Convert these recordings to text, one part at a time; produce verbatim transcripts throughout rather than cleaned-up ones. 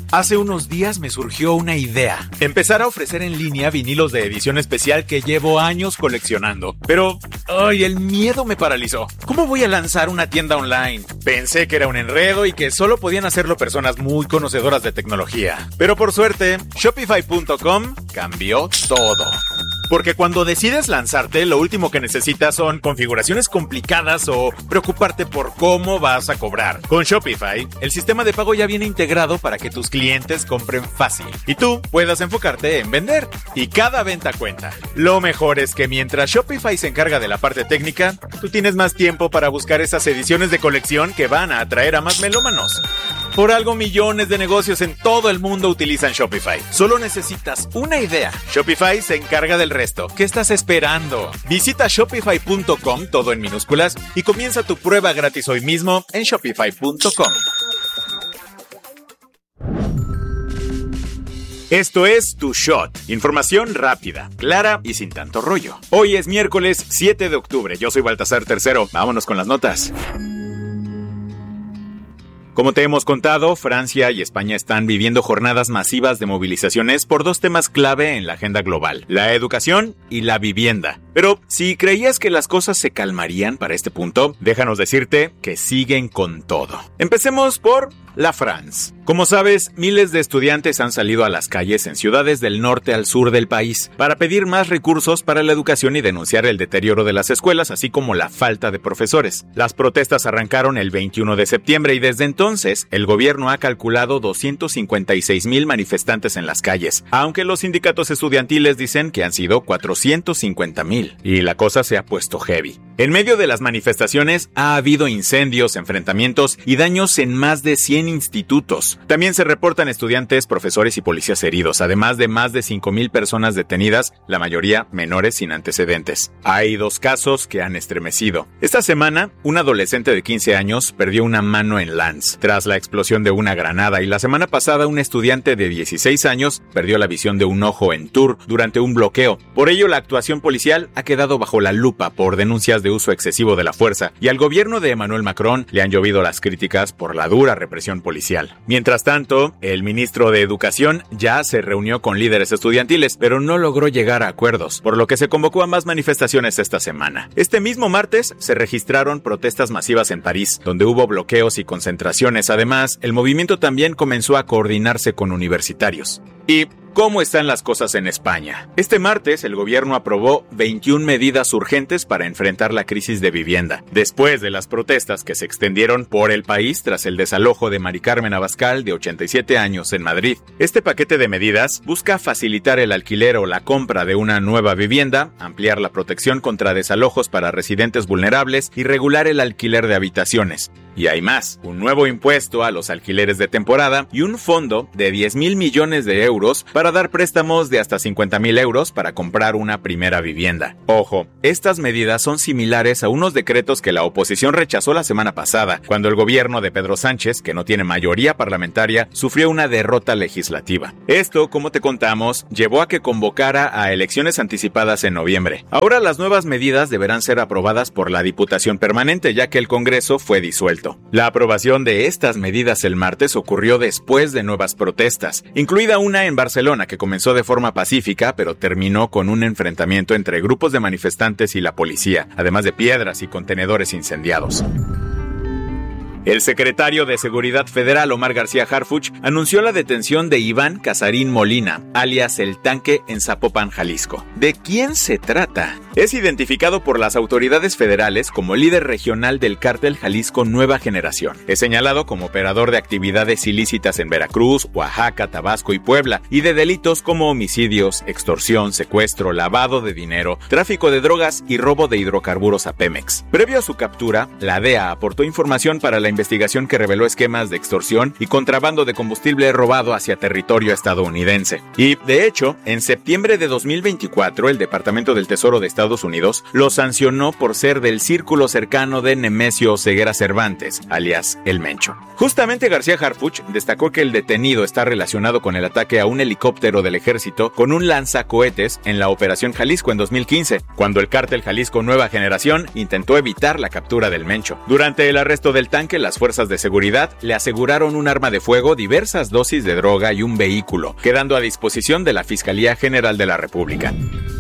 Hace unos días me surgió una idea. Empezar a ofrecer en línea vinilos de edición especial que llevo años coleccionando. Pero, ay, el miedo me paralizó. ¿Cómo voy a lanzar una tienda online? Pensé que era un enredo y que solo podían hacerlo personas muy conocedoras de tecnología. Pero por suerte, Shopify punto com cambió todo. Porque cuando decides lanzarte, lo último que necesitas son configuraciones complicadas o preocuparte por cómo vas a cobrar. Con Shopify, el sistema de pago ya viene integrado para que tus clientes compren fácil y tú puedas enfocarte en vender. Y cada venta cuenta. Lo mejor es que mientras Shopify se encarga de la parte técnica, tú tienes más tiempo para buscar esas ediciones de colección que van a atraer a más melómanos. Por algo, millones de negocios en todo el mundo utilizan Shopify. Solo necesitas una idea. Shopify se encarga del resto. ¿Qué estás esperando? Visita Shopify punto com, todo en minúsculas, y comienza tu prueba gratis hoy mismo en Shopify punto com. Esto es Tu Shot. Información rápida, clara y sin tanto rollo. Hoy es miércoles siete de octubre. Yo soy Baltasar Tercero. Vámonos con las notas. Como te hemos contado, Francia y España están viviendo jornadas masivas de movilizaciones por dos temas clave en la agenda global: la educación y la vivienda. Pero si creías que las cosas se calmarían para este punto, déjanos decirte que siguen con todo. Empecemos por la France. Como sabes, miles de estudiantes han salido a las calles en ciudades del norte al sur del país para pedir más recursos para la educación y denunciar el deterioro de las escuelas, así como la falta de profesores. Las protestas arrancaron el veintiuno de septiembre y desde entonces el gobierno ha calculado doscientos cincuenta y seis mil manifestantes en las calles, aunque los sindicatos estudiantiles dicen que han sido cuatrocientos cincuenta mil. Y la cosa se ha puesto heavy. En medio de las manifestaciones ha habido incendios, enfrentamientos y daños en más de cien institutos. También se reportan estudiantes, profesores y policías heridos, además de más de cinco mil personas detenidas, la mayoría menores sin antecedentes. Hay dos casos que han estremecido. Esta semana, un adolescente de quince años perdió una mano en Lens tras la explosión de una granada, y la semana pasada un estudiante de dieciséis años perdió la visión de un ojo en Tours durante un bloqueo. Por ello, la actuación policial ha quedado bajo la lupa por denuncias de uso excesivo de la fuerza, y al gobierno de Emmanuel Macron le han llovido las críticas por la dura represión policial. Mientras tanto, el ministro de Educación ya se reunió con líderes estudiantiles, pero no logró llegar a acuerdos, por lo que se convocó a más manifestaciones esta semana. Este mismo martes se registraron protestas masivas en París, donde hubo bloqueos y concentraciones. Además, el movimiento también comenzó a coordinarse con universitarios. Y ¿cómo están las cosas en España? Este martes, el gobierno aprobó veintiuna medidas urgentes para enfrentar la crisis de vivienda, después de las protestas que se extendieron por el país tras el desalojo de Mari Carmen Abascal, de ochenta y siete años, en Madrid. Este paquete de medidas busca facilitar el alquiler o la compra de una nueva vivienda, ampliar la protección contra desalojos para residentes vulnerables y regular el alquiler de habitaciones. Y hay más: un nuevo impuesto a los alquileres de temporada y un fondo de diez mil millones de euros para dar préstamos de hasta cincuenta mil euros para comprar una primera vivienda. Ojo, estas medidas son similares a unos decretos que la oposición rechazó la semana pasada, cuando el gobierno de Pedro Sánchez, que no tiene mayoría parlamentaria, sufrió una derrota legislativa. Esto, como te contamos, llevó a que convocara a elecciones anticipadas en noviembre. Ahora las nuevas medidas deberán ser aprobadas por la Diputación Permanente, ya que el Congreso fue disuelto. La aprobación de estas medidas el martes ocurrió después de nuevas protestas, incluida una en Barcelona que comenzó de forma pacífica, pero terminó con un enfrentamiento entre grupos de manifestantes y la policía, además de piedras y contenedores incendiados. El secretario de Seguridad Federal, Omar García Harfuch, anunció la detención de Iván Casarín Molina, alias El Tanque, en Zapopan, Jalisco. ¿De quién se trata? Es identificado por las autoridades federales como líder regional del cártel Jalisco Nueva Generación. Es señalado como operador de actividades ilícitas en Veracruz, Oaxaca, Tabasco y Puebla, y de delitos como homicidios, extorsión, secuestro, lavado de dinero, tráfico de drogas y robo de hidrocarburos a Pemex. Previo a su captura, la D E A aportó información para la investigación que reveló esquemas de extorsión y contrabando de combustible robado hacia territorio estadounidense. Y, de hecho, en septiembre de dos mil veinticuatro, el Departamento del Tesoro de Estados Estados Unidos lo sancionó por ser del círculo cercano de Nemesio Oseguera Cervantes, alias El Mencho. Justamente García Harfuch destacó que el detenido está relacionado con el ataque a un helicóptero del ejército con un lanzacohetes en la Operación Jalisco en dos mil quince, cuando el cártel Jalisco Nueva Generación intentó evitar la captura del Mencho. Durante el arresto del tanque, las fuerzas de seguridad le aseguraron un arma de fuego, diversas dosis de droga y un vehículo, quedando a disposición de la Fiscalía General de la República.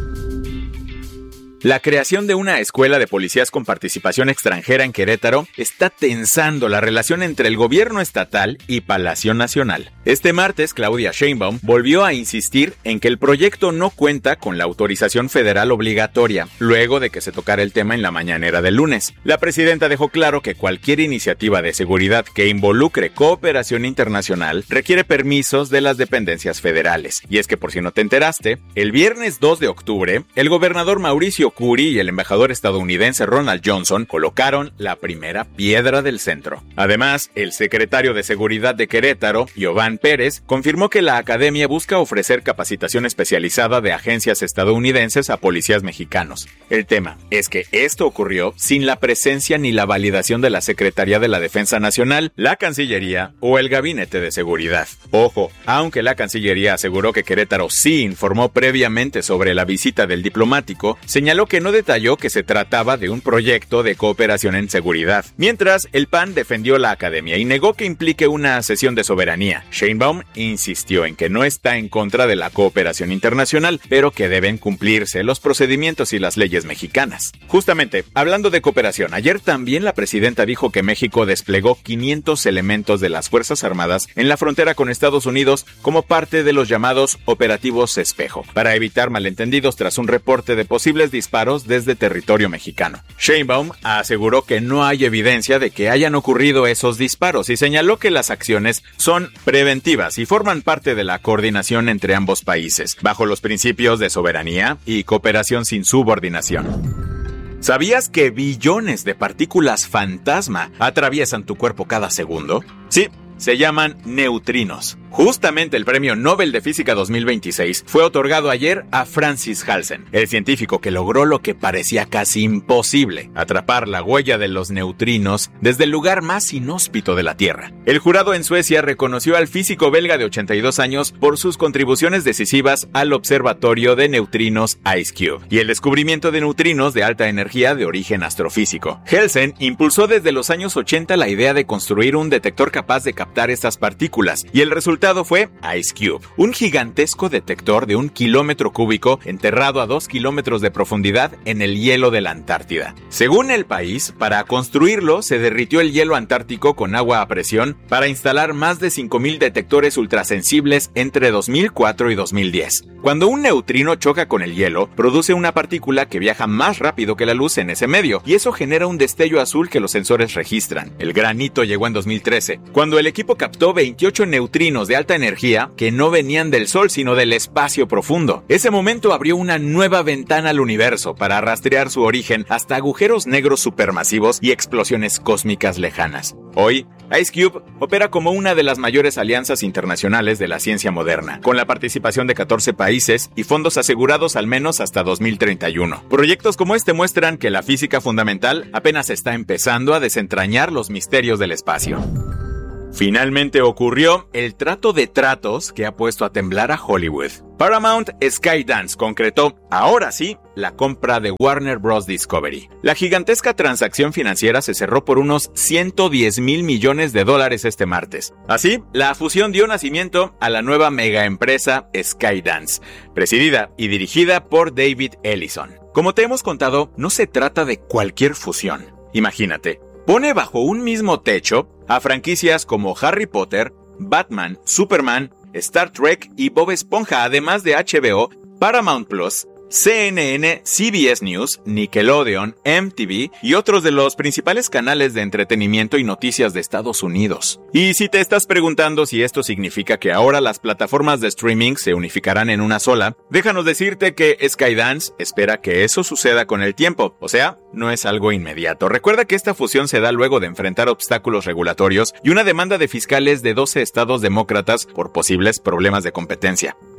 La creación de una escuela de policías con participación extranjera en Querétaro está tensando la relación entre el gobierno estatal y Palacio Nacional. Este martes, Claudia Sheinbaum volvió a insistir en que el proyecto no cuenta con la autorización federal obligatoria, luego de que se tocara el tema en la mañanera del lunes. La presidenta dejó claro que cualquier iniciativa de seguridad que involucre cooperación internacional requiere permisos de las dependencias federales. Y es que, por si no te enteraste, el viernes dos de octubre, el gobernador Mauricio Curi y el embajador estadounidense Ronald Johnson colocaron la primera piedra del centro. Además, el secretario de Seguridad de Querétaro, Giovanni Pérez, confirmó que la academia busca ofrecer capacitación especializada de agencias estadounidenses a policías mexicanos. El tema es que esto ocurrió sin la presencia ni la validación de la Secretaría de la Defensa Nacional, la Cancillería o el Gabinete de Seguridad. Ojo, aunque la Cancillería aseguró que Querétaro sí informó previamente sobre la visita del diplomático, señaló que no detalló que se trataba de un proyecto de cooperación en seguridad. Mientras, el P A N defendió la academia y negó que implique una cesión de soberanía. Sheinbaum insistió en que no está en contra de la cooperación internacional, pero que deben cumplirse los procedimientos y las leyes mexicanas. Justamente, hablando de cooperación, ayer también la presidenta dijo que México desplegó quinientos elementos de las Fuerzas Armadas en la frontera con Estados Unidos como parte de los llamados operativos Espejo, para evitar malentendidos tras un reporte de posibles disparos desde territorio mexicano. Sheinbaum aseguró que no hay evidencia de que hayan ocurrido esos disparos y señaló que las acciones son preventivas y forman parte de la coordinación entre ambos países, bajo los principios de soberanía y cooperación sin subordinación. ¿Sabías que billones de partículas fantasma atraviesan tu cuerpo cada segundo? Sí, se llaman neutrinos. Justamente el Premio Nobel de Física dos mil veintiséis fue otorgado ayer a Francis Halsen, el científico que logró lo que parecía casi imposible, atrapar la huella de los neutrinos desde el lugar más inhóspito de la Tierra. El jurado en Suecia reconoció al físico belga de ochenta y dos años por sus contribuciones decisivas al observatorio de neutrinos IceCube y el descubrimiento de neutrinos de alta energía de origen astrofísico. Halsen impulsó desde los años ochenta la idea de construir un detector capaz de captar estas partículas, y el resultado fue IceCube, un gigantesco detector de un kilómetro cúbico enterrado a dos kilómetros de profundidad en el hielo de la Antártida. Según El País, para construirlo se derritió el hielo antártico con agua a presión para instalar más de cinco mil detectores ultrasensibles entre dos mil cuatro y dos mil diez. Cuando un neutrino choca con el hielo, produce una partícula que viaja más rápido que la luz en ese medio, y eso genera un destello azul que los sensores registran. El gran hito llegó en dos mil trece, cuando el equipo captó veintiocho neutrinos de alta energía que no venían del Sol sino del espacio profundo. Ese momento abrió una nueva ventana al universo para rastrear su origen hasta agujeros negros supermasivos y explosiones cósmicas lejanas. Hoy, IceCube opera como una de las mayores alianzas internacionales de la ciencia moderna, con la participación de catorce países y fondos asegurados al menos hasta dos mil treinta y uno. Proyectos como este muestran que la física fundamental apenas está empezando a desentrañar los misterios del espacio. Finalmente ocurrió el trato de tratos que ha puesto a temblar a Hollywood. Paramount Skydance concretó, ahora sí, la compra de Warner Bros. Discovery. La gigantesca transacción financiera se cerró por unos ciento diez mil millones de dólares este martes. Así, la fusión dio nacimiento a la nueva megaempresa Skydance, presidida y dirigida por David Ellison. Como te hemos contado, no se trata de cualquier fusión. Imagínate, pone bajo un mismo techo a franquicias como Harry Potter, Batman, Superman, Star Trek y Bob Esponja, además de H B O, Paramount Plus, C N N, C B S News, Nickelodeon, M T V y otros de los principales canales de entretenimiento y noticias de Estados Unidos. Y si te estás preguntando si esto significa que ahora las plataformas de streaming se unificarán en una sola, déjanos decirte que Skydance espera que eso suceda con el tiempo, o sea, no es algo inmediato. Recuerda que esta fusión se da luego de enfrentar obstáculos regulatorios y una demanda de fiscales de doce estados demócratas por posibles problemas de competencia. Pero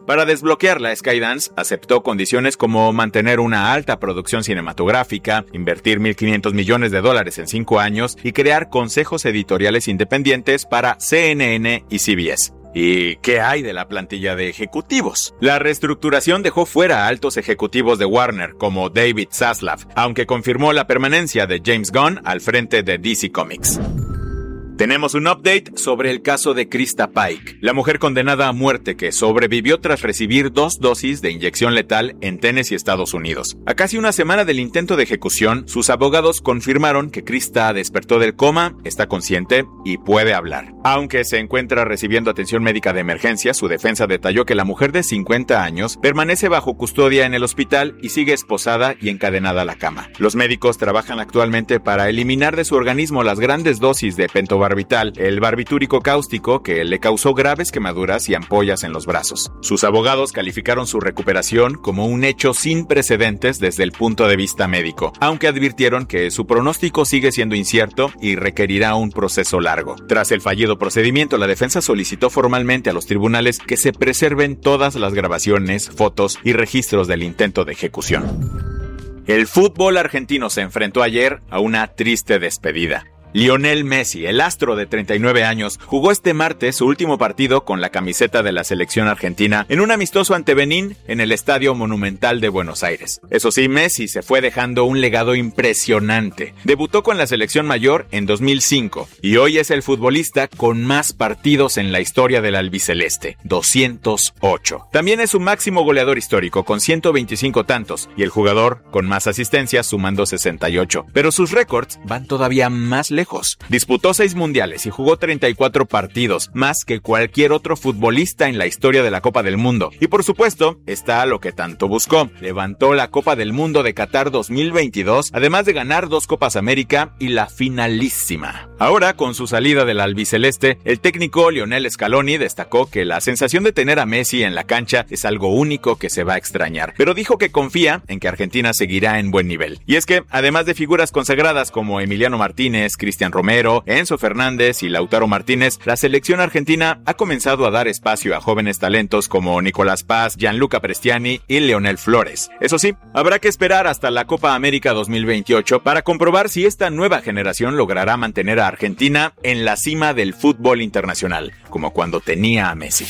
Para desbloquearla, Skydance aceptó condiciones como mantener una alta producción cinematográfica, invertir mil quinientos millones de dólares en cinco años y crear consejos editoriales independientes para C N N y C B S. ¿Y qué hay de la plantilla de ejecutivos? La reestructuración dejó fuera a altos ejecutivos de Warner, como David Zaslav, aunque confirmó la permanencia de James Gunn al frente de D C Comics. Tenemos un update sobre el caso de Krista Pike, la mujer condenada a muerte que sobrevivió tras recibir dos dosis de inyección letal en Tennessee, Estados Unidos. A casi una semana del intento de ejecución, sus abogados confirmaron que Krista despertó del coma, está consciente y puede hablar. Aunque se encuentra recibiendo atención médica de emergencia, su defensa detalló que la mujer de cincuenta años permanece bajo custodia en el hospital y sigue esposada y encadenada a la cama. Los médicos trabajan actualmente para eliminar de su organismo las grandes dosis de pentobarbital, el barbitúrico cáustico que le causó graves quemaduras y ampollas en los brazos. Sus abogados calificaron su recuperación como un hecho sin precedentes desde el punto de vista médico, aunque advirtieron que su pronóstico sigue siendo incierto y requerirá un proceso largo. Tras el fallido procedimiento, la defensa solicitó formalmente a los tribunales que se preserven todas las grabaciones, fotos y registros del intento de ejecución. El fútbol argentino se enfrentó ayer a una triste despedida. Lionel Messi, el astro de treinta y nueve años, jugó este martes su último partido con la camiseta de la selección argentina en un amistoso ante Benín en el Estadio Monumental de Buenos Aires. Eso sí, Messi se fue dejando un legado impresionante. Debutó con la selección mayor en dos mil cinco y hoy es el futbolista con más partidos en la historia del albiceleste, doscientos ocho. También es su máximo goleador histórico con ciento veinticinco tantos y el jugador con más asistencias sumando sesenta y ocho. Pero sus récords van todavía más lejos. Disputó seis mundiales y jugó treinta y cuatro partidos, más que cualquier otro futbolista en la historia de la Copa del Mundo. Y por supuesto, está lo que tanto buscó. Levantó la Copa del Mundo de Qatar dos mil veintidós, además de ganar dos Copas América y la finalísima. Ahora, con su salida del albiceleste, el técnico Lionel Scaloni destacó que la sensación de tener a Messi en la cancha es algo único que se va a extrañar, pero dijo que confía en que Argentina seguirá en buen nivel. Y es que, además de figuras consagradas como Emiliano Martínez, Cristian Romero, Enzo Fernández y Lautaro Martínez, la selección argentina ha comenzado a dar espacio a jóvenes talentos como Nicolás Paz, Gianluca Prestiani y Leonel Flores. Eso sí, habrá que esperar hasta la Copa América dos mil veintiocho para comprobar si esta nueva generación logrará mantener a Argentina en la cima del fútbol internacional, como cuando tenía a Messi.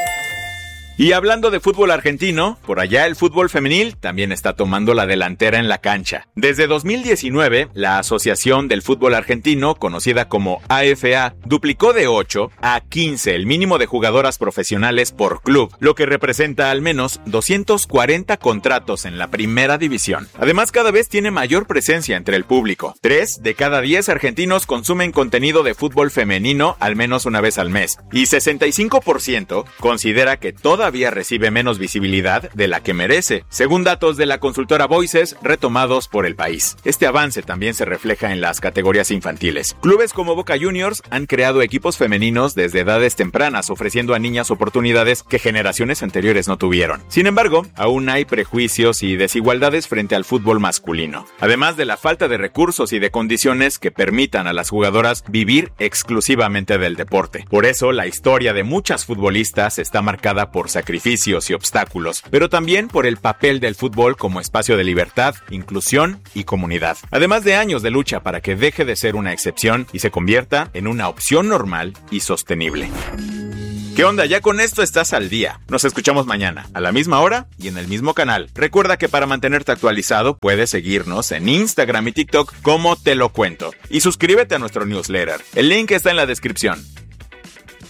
Y hablando de fútbol argentino, por allá el fútbol femenil también está tomando la delantera en la cancha. Desde dos mil diecinueve, la Asociación del Fútbol Argentino, conocida como A F A, duplicó de ocho a quince el mínimo de jugadoras profesionales por club, lo que representa al menos doscientos cuarenta contratos en la primera división. Además, cada vez tiene mayor presencia entre el público. Tres de cada diez argentinos consumen contenido de fútbol femenino al menos una vez al mes, y sesenta y cinco por ciento considera que todavía recibe menos visibilidad de la que merece, según datos de la consultora Voices retomados por El País. Este avance también se refleja en las categorías infantiles. Clubes como Boca Juniors han creado equipos femeninos desde edades tempranas, ofreciendo a niñas oportunidades que generaciones anteriores no tuvieron. Sin embargo, aún hay prejuicios y desigualdades frente al fútbol masculino, además de la falta de recursos y de condiciones que permitan a las jugadoras vivir exclusivamente del deporte. Por eso, la historia de muchas futbolistas está marcada por sacrificios y obstáculos, pero también por el papel del fútbol como espacio de libertad, inclusión y comunidad. Además de años de lucha para que deje de ser una excepción y se convierta en una opción normal y sostenible. ¿Qué onda? Ya con esto estás al día. Nos escuchamos mañana, a la misma hora y en el mismo canal. Recuerda que para mantenerte actualizado puedes seguirnos en Instagram y TikTok como Te Lo Cuento. Y suscríbete a nuestro newsletter. El link está en la descripción.